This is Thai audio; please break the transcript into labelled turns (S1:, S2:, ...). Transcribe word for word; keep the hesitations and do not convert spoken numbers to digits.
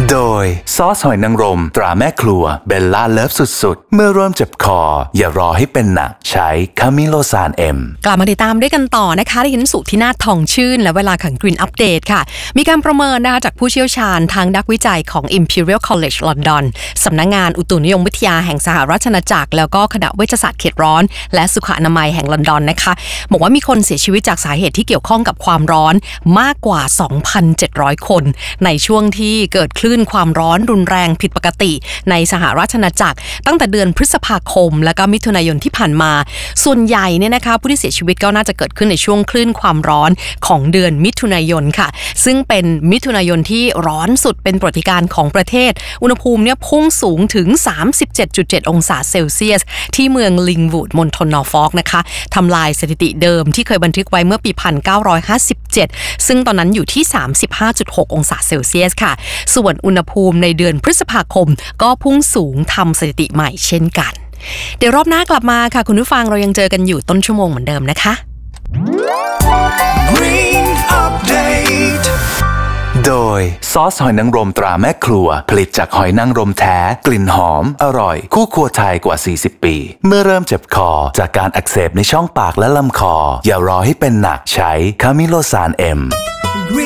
S1: โดยซอสหอยนางรมตราแม่ครัวเบลล่าเลิฟสุดๆเมื่อเริ่มเจ็บคออย่ารอให้เป็นหนักใช้คามิโลซานเอ็ม
S2: กลับมาติดตามด้วยกันต่อนะคะดิฉันสุธินาถทองชื่นและเวลาของ Green Update ค่ะมีการประเมินนะคะจากผู้เชี่ยวชาญทางนักวิจัยของ Imperial College London สำนักงานอุตุนิยมวิทยาแห่งสหราชอาณาจักรแล้วก็คณะเวชศาสตร์เขตร้อนและสุขอนามัยแห่งลอนดอนนะคะบอกว่ามีคนเสียชีวิตจากสาเหตุที่เกี่ยวข้องกับความร้อนมากกว่า สองพันเจ็ดร้อย คนในช่วงที่เกิดคลื่นความร้อนรุนแรงผิดปกติในสหราชอาณาจักรตั้งแต่เดือนพฤษภาคมและก็มิถุนายนที่ผ่านมาส่วนใหญ่เนี่ยนะคะผู้ที่เสียชีวิตก็น่าจะเกิดขึ้นในช่วงคลื่นความร้อนของเดือนมิถุนายนค่ะซึ่งเป็นมิถุนายนที่ร้อนสุดเป็นประวัติการณ์ของประเทศอุณหภูมิเนี่ยพุ่งสูงถึง สามสิบเจ็ดจุดเจ็ด องศาเซลเซียสที่เมืองลิงวูดมณฑลนอร์ฟอล์กนะคะทำลายสถิติเดิมที่เคยบันทึกไว้เมื่อปี หนึ่งพันเก้าร้อยห้าสิบเจ็ด ซึ่งตอนนั้นอยู่ที่ สามสิบห้าจุดหก องศาเซลเซียสค่ะส่วนอุณหภูมิในเดือนพฤษภาคมก็พุ่งสูงทำสถิติใหม่เช่นกันเดี๋ยวรอบหน้ากลับมาค่ะคุณผู้ฟังเรายังเจอกันอยู่ต้นชั่วโมงเหมือนเดิมนะคะ
S1: Green Update โดยซอสหอยนางรมตราแม่ครัวผลิตจากหอยนางรมแท้กลิ่นหอมอร่อยคู่ครัวไทยกว่าสี่สิบปีเมื่อเริ่มเจ็บคอจากการอักเสบในช่องปากและลำคออย่ารอให้เป็นหนักใช้คามิโลซานเอ็ม